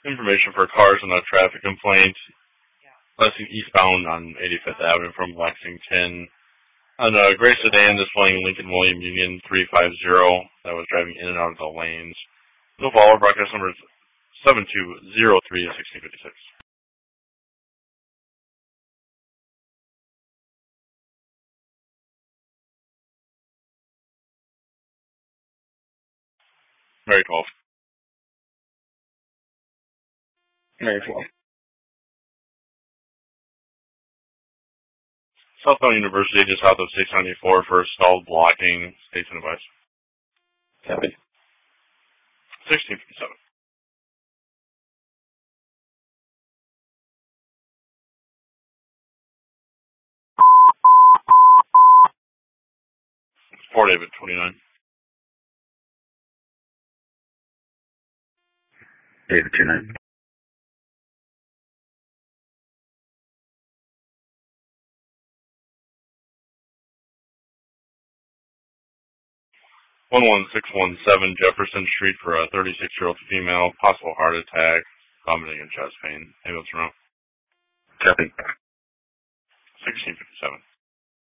Information for cars and a traffic complaint. Lexington eastbound on 85th Avenue from Lexington. On a gray sedan displaying Lincoln William Union 350 that was driving in and out of the lanes. No follow. Broadcast number is 7203-1656. Mary 12. Mary 12. Southbound University just south of 694 for stalled blocking. Station advice. Copy. 1657. Fort David 29. David 29. One 1617 Jefferson Street for a 36-year-old female, possible heart attack, vomiting and chest pain. Ambulance route. Copy. 1657.